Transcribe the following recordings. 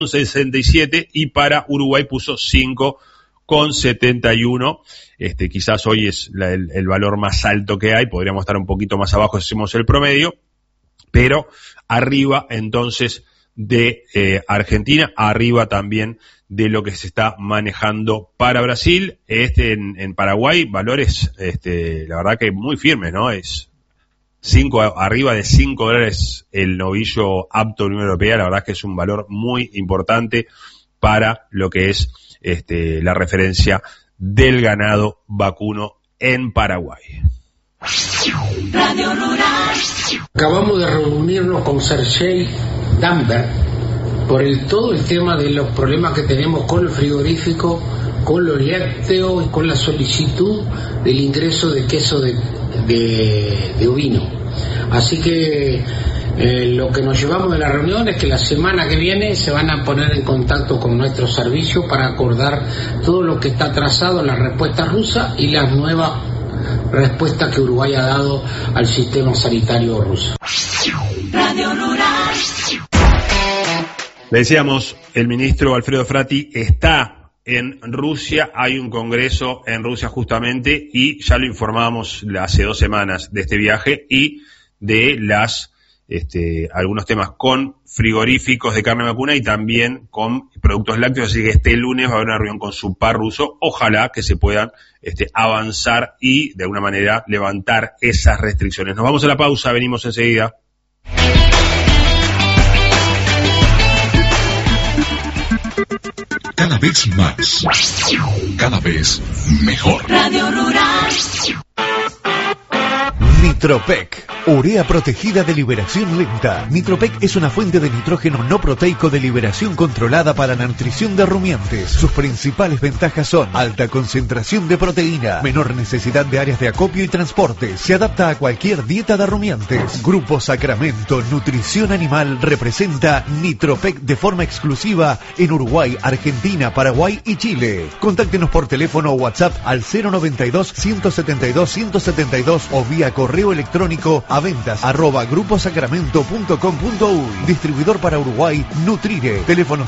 67 y para Uruguay puso 5,71. Quizás hoy es el valor más alto que hay, podríamos estar un poquito más abajo si hacemos el promedio, pero arriba entonces de Argentina, arriba también de lo que se está manejando para Brasil. En Paraguay valores la verdad que muy firmes, ¿no? Es arriba de $5 el novillo apto de la Unión Europea. La verdad que es un valor muy importante para lo que es la referencia del ganado vacuno en Paraguay. Radio Rural. Acabamos de reunirnos con Sergey Danberg por todo el tema de los problemas que tenemos con el frigorífico, con los lácteos y con la solicitud del ingreso de queso de ovino. Así que lo que nos llevamos de la reunión es que la semana que viene se van a poner en contacto con nuestro servicio para acordar todo lo que está atrasado en la respuesta rusa y las nuevas respuestas que Uruguay ha dado al sistema sanitario ruso. Radio Rural. Le decíamos, el ministro Alfredo Frati está en Rusia, hay un congreso en Rusia justamente, y ya lo informábamos hace 2 semanas de este viaje y de algunos temas con frigoríficos de carne vacuna y también con productos lácteos, así que este lunes va a haber una reunión con su par ruso, ojalá que se puedan avanzar y de alguna manera levantar esas restricciones. Nos vamos a la pausa, venimos enseguida. Cada vez más, cada vez mejor. Radio Rural. Nitropec, urea protegida de liberación lenta. Nitropec es una fuente de nitrógeno no proteico de liberación controlada para la nutrición de rumiantes. Sus principales ventajas son alta concentración de proteína, menor necesidad de áreas de acopio y transporte. Se adapta a cualquier dieta de rumiantes. Grupo Sacramento Nutrición Animal representa Nitropec de forma exclusiva en Uruguay, Argentina, Paraguay y Chile. Contáctenos por teléfono o WhatsApp al 092-172-172 o vía correo electrónico a ventas@gruposacramento.com.uy. Distribuidor para Uruguay, Nutrire. Teléfono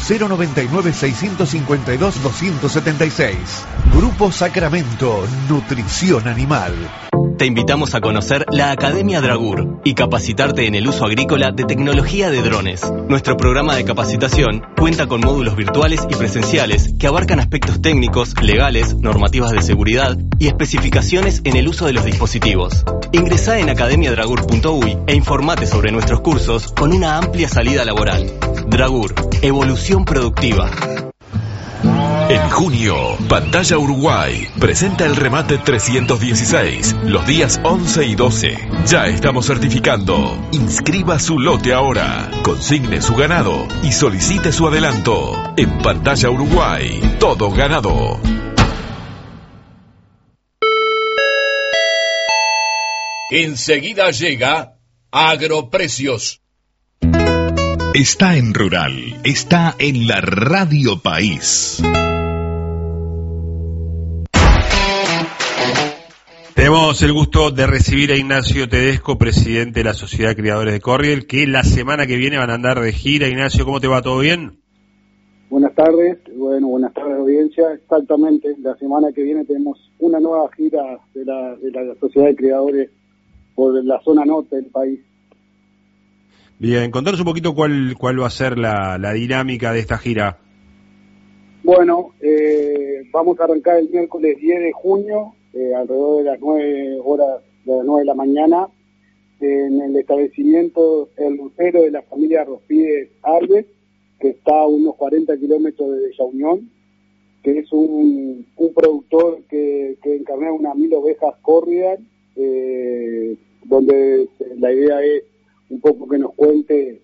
099-652-276. Grupo Sacramento, Nutrición Animal. Te invitamos a conocer la Academia Dragur y capacitarte en el uso agrícola de tecnología de drones. Nuestro programa de capacitación cuenta con módulos virtuales y presenciales que abarcan aspectos técnicos, legales, normativas de seguridad y especificaciones en el uso de los dispositivos. Ingresá en academiadragur.uy e informate sobre nuestros cursos con una amplia salida laboral. Dragur, evolución productiva. En junio, Pantalla Uruguay presenta el remate 316, los días 11 y 12. Ya estamos certificando. Inscriba su lote ahora, consigne su ganado y solicite su adelanto. En Pantalla Uruguay, todo ganado. Enseguida llega Agroprecios. Está en Rural, está en la Radio País. Tenemos el gusto de recibir a Ignacio Tedesco, presidente de la Sociedad de Criadores de Corriel, que la semana que viene van a andar de gira. Ignacio, ¿cómo te va? ¿Todo bien? Buenas tardes, buenas tardes audiencia. Exactamente, la semana que viene tenemos una nueva gira de la Sociedad de Criadores por la zona norte del país. Bien, contanos un poquito cuál va a ser la dinámica de esta gira. Bueno, vamos a arrancar el miércoles 10 de junio, alrededor de las 9 de la mañana, en el establecimiento El Lucero de la familia Rospides Alves, que está a unos 40 kilómetros de Bella Unión, que es un productor que encarna unas 1000 ovejas corridas, donde la idea es un poco que nos cuente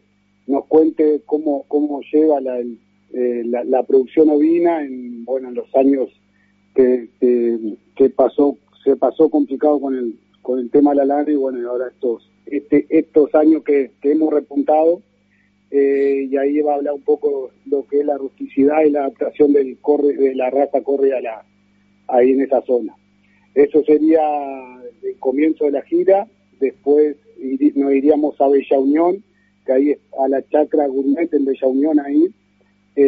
cómo lleva la producción ovina en los años que se pasó complicado con el tema de la lana, y ahora estos años que hemos repuntado, y ahí va a hablar un poco lo que es la rusticidad y la adaptación de la raza córrida ahí en esa zona. Eso sería el comienzo de la gira. Después nos iríamos a Bella Unión, que ahí a la Chacra Gourmet en Bella Unión ahí,